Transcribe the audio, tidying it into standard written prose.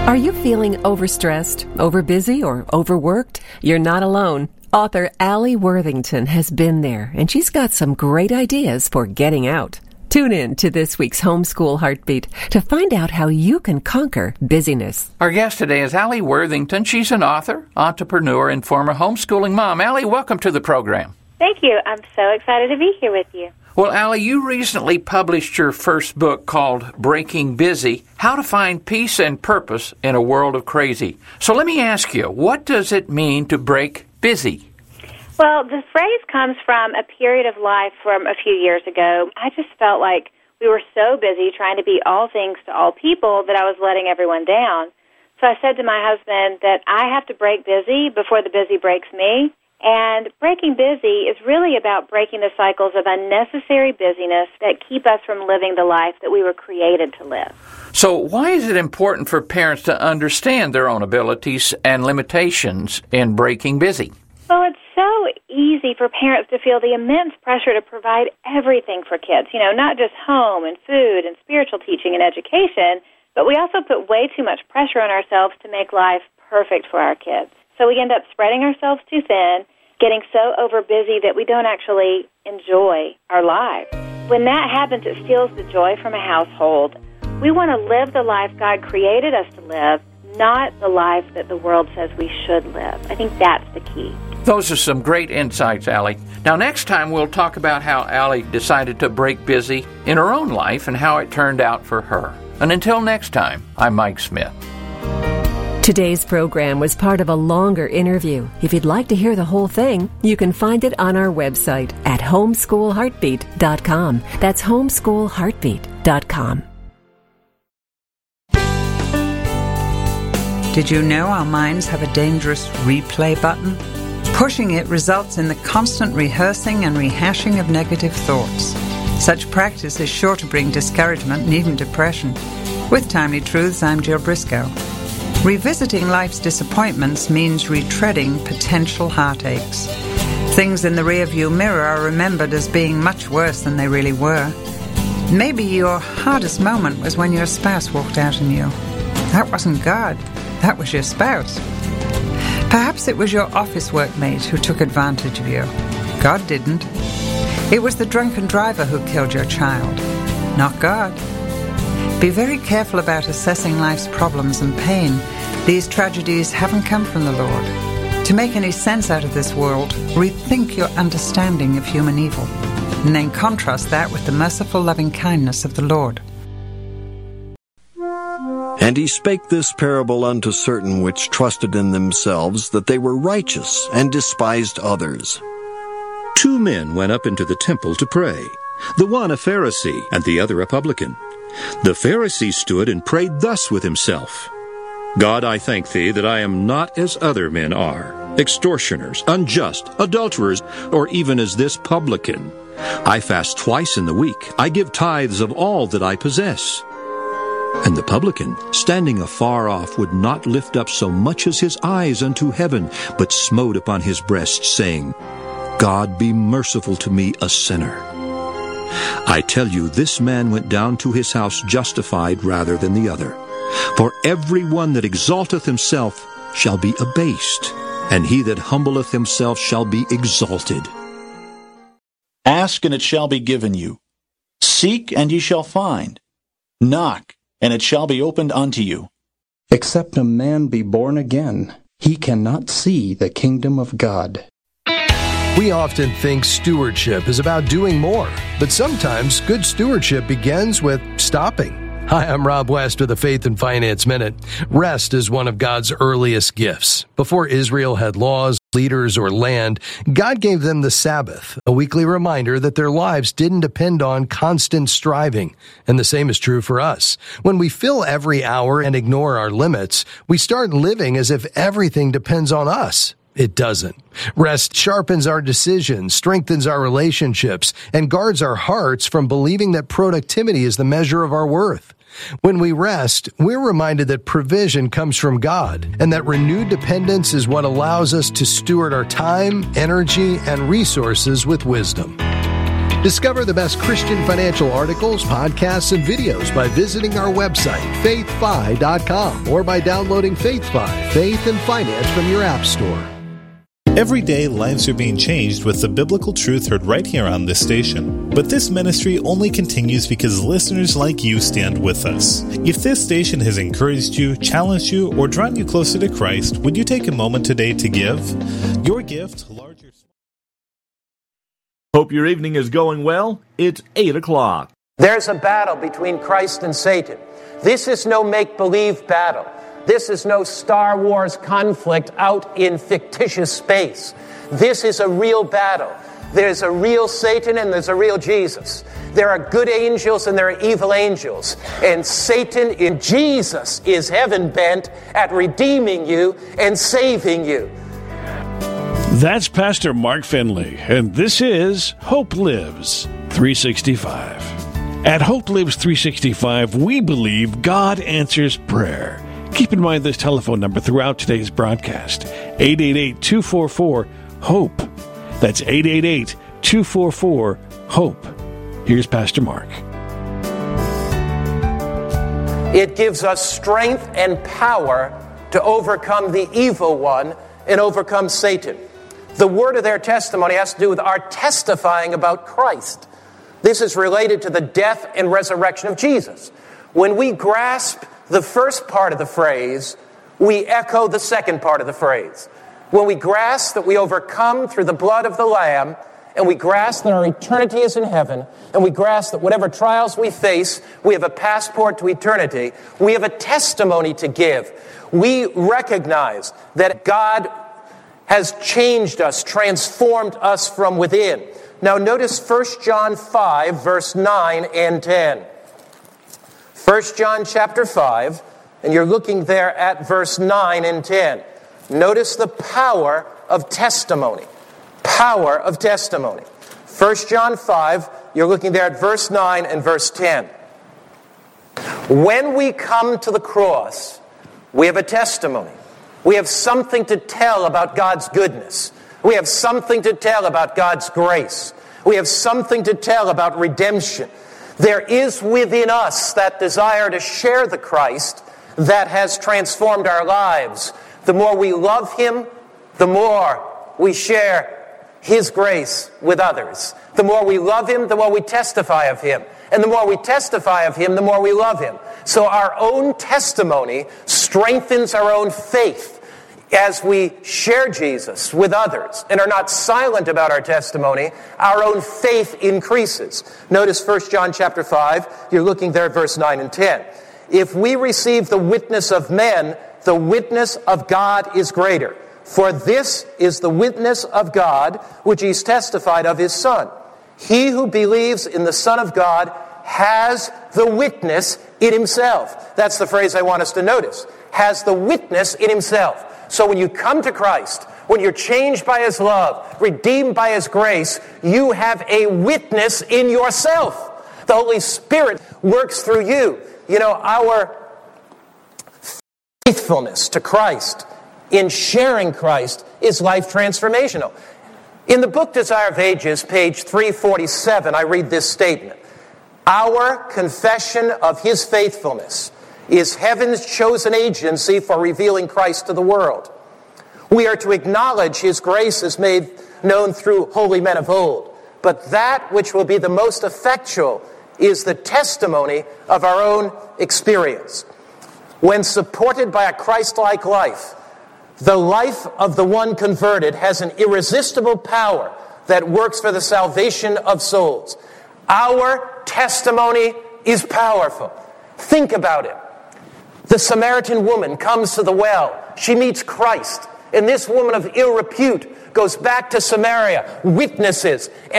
Are you feeling overstressed, overbusy, or overworked? You're not alone. Author Allie Worthington has been there, and she's got some great ideas for getting out. Tune in to this week's Homeschool Heartbeat to find out how you can conquer busyness. Our guest today is Allie Worthington. She's an author, entrepreneur, and former homeschooling mom. Allie, welcome to the program. Thank you. I'm so excited to be here with you. Well, Allie, you recently published your first book called Breaking Busy, How to Find Peace and Purpose in a World of Crazy. So let me ask you, what does it mean to break busy? Well, the phrase comes from a period of life from a few years ago. I just felt like we were so busy trying to be all things to all people that I was letting everyone down. So I said to my husband that I have to break busy before the busy breaks me. And breaking busy is really about breaking the cycles of unnecessary busyness that keep us from living the life that we were created to live. So why is it important for parents to understand their own abilities and limitations in breaking busy? Well, it's so easy for parents to feel the immense pressure to provide everything for kids, not just home and food and spiritual teaching and education, but we also put way too much pressure on ourselves to make life perfect for our kids. So we end up spreading ourselves too thin, getting so overbusy that we don't actually enjoy our lives. When that happens, it steals the joy from a household. We want to live the life God created us to live, not the life that the world says we should live. I think that's the key. Those are some great insights, Allie. Now, next time we'll talk about how Allie decided to break busy in her own life and how it turned out for her. And until next time, I'm Mike Smith. Today's program was part of a longer interview. If you'd like to hear the whole thing, you can find it on our website at homeschoolheartbeat.com. That's homeschoolheartbeat.com. Did you know our minds have a dangerous replay button? Pushing it results in the constant rehearsing and rehashing of negative thoughts. Such practice is sure to bring discouragement and even depression. With Timely Truths, I'm Jill Briscoe. Revisiting life's disappointments means retreading potential heartaches. Things in the rearview mirror are remembered as being much worse than they really were. Maybe your hardest moment was when your spouse walked out on you. That wasn't God. That was your spouse. Perhaps it was your office workmate who took advantage of you. God didn't. It was the drunken driver who killed your child, not God. Be very careful about assessing life's problems and pain. These tragedies haven't come from the Lord. To make any sense out of this world, rethink your understanding of human evil, and then contrast that with the merciful loving kindness of the Lord. And he spake this parable unto certain which trusted in themselves that they were righteous, and despised others. 2 men went up into the temple to pray, the one a Pharisee, and the other a publican. The Pharisee stood and prayed thus with himself, God, I thank thee that I am not as other men are, extortioners, unjust, adulterers, or even as this publican. I fast twice in the week. I give tithes of all that I possess. And the publican, standing afar off, would not lift up so much as his eyes unto heaven, but smote upon his breast, saying, God, be merciful to me, a sinner. I tell you, this man went down to his house justified rather than the other. For every one that exalteth himself shall be abased, and he that humbleth himself shall be exalted. Ask, and it shall be given you. Seek, and ye shall find. Knock, and it shall be opened unto you. Except a man be born again, he cannot see the kingdom of God. We often think stewardship is about doing more, but sometimes good stewardship begins with stopping. Hi, I'm Rob West with the Faith and Finance Minute. Rest is one of God's earliest gifts. Before Israel had laws, leaders, or land, God gave them the Sabbath, a weekly reminder that their lives didn't depend on constant striving. And the same is true for us. When we fill every hour and ignore our limits, we start living as if everything depends on us. It doesn't. Rest sharpens our decisions, strengthens our relationships, and guards our hearts from believing that productivity is the measure of our worth. When we rest, we're reminded that provision comes from God, and that renewed dependence is what allows us to steward our time, energy, and resources with wisdom. Discover the best Christian financial articles, podcasts, and videos by visiting our website, faithfi.com, or by downloading FaithFi, Faith and Finance from your App Store. Every day, lives are being changed with the biblical truth heard right here on this station. But this ministry only continues because listeners like you stand with us. If this station has encouraged you, challenged you, or drawn you closer to Christ, would you take a moment today to give? Your gift, large or small. Hope your evening is going well. It's 8 o'clock. There's a battle between Christ and Satan. This is no make-believe battle. This is no Star Wars conflict out in fictitious space. This is a real battle. There's a real Satan and there's a real Jesus. There are good angels and there are evil angels. And Satan in Jesus is heaven-bent at redeeming you and saving you. That's Pastor Mark Finley, and this is Hope Lives 365. At Hope Lives 365, we believe God answers prayer. Keep in mind this telephone number throughout today's broadcast, 888-244-HOPE. That's 888-244-HOPE. Here's Pastor Mark. It gives us strength and power to overcome the evil one and overcome Satan. The word of their testimony has to do with our testifying about Christ. This is related to the death and resurrection of Jesus. When we grasp the first part of the phrase, we echo the second part of the phrase. When we grasp that we overcome through the blood of the Lamb, and we grasp that our eternity is in heaven, and we grasp that whatever trials we face, we have a passport to eternity, we have a testimony to give. We recognize that God has changed us, transformed us from within. Now notice 1 John 5, verse 9 and 10. 1 John chapter 5, and you're looking there at verse 9 and 10. Notice the power of testimony. Power of testimony. 1 John 5, you're looking there at verse 9 and verse 10. When we come to the cross, we have a testimony. We have something to tell about God's goodness. We have something to tell about God's grace. We have something to tell about redemption. There is within us that desire to share the Christ that has transformed our lives. The more we love Him, the more we share His grace with others. The more we love Him, the more we testify of Him. And the more we testify of Him, the more we love Him. So our own testimony strengthens our own faith as we share Jesus with others and are not silent about our testimony. Our own faith increases. Notice 1 John chapter 5, you're looking there at verse 9 and 10. If we receive the witness of men, the witness of God is greater. For this is the witness of God, which He's testified of His Son. He who believes in the Son of God has the witness in himself. That's the phrase I want us to notice. Has the witness in himself. So when you come to Christ, when you're changed by His love, redeemed by His grace, you have a witness in yourself. The Holy Spirit works through you. You know, our faithfulness to Christ in sharing Christ is life transformational. In the book Desire of Ages, page 347, I read this statement. Our confession of His faithfulness is heaven's chosen agency for revealing Christ to the world. We are to acknowledge His grace is made known through holy men of old. But that which will be the most effectual is the testimony of our own experience. When supported by a Christ-like life, the life of the one converted has an irresistible power that works for the salvation of souls. Our testimony is powerful. Think about it. The Samaritan woman comes to the well. She meets Christ. And this woman of ill repute goes back to Samaria, witnesses,